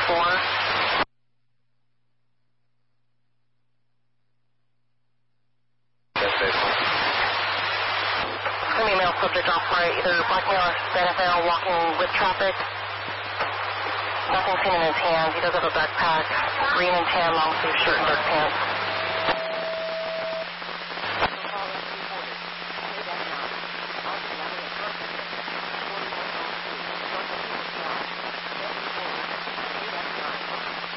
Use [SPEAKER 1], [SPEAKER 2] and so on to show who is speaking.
[SPEAKER 1] Female subject off right, either blackmail or NFL, walking with traffic. Nothing seen in his hands. He does have a backpack, green and tan long sleeve shirt and dark pants.